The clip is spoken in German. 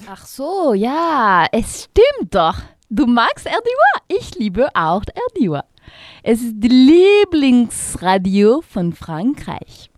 Ach so, ja, es stimmt doch. Du magst RDUA, ich liebe auch RDUA. Es ist das Lieblingsradio von Frankreich.